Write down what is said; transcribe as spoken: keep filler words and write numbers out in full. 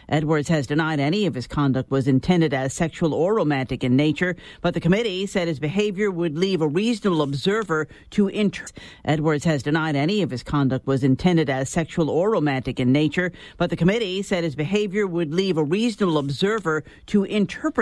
Edwards has denied any of his conduct was intended as sexual or romantic in nature, but the committee said his behavior would leave a reasonable observer to interpret. Edwards has denied any of his conduct was intended as sexual or romantic in nature, but the committee said his behavior would leave a reasonable observer to interpret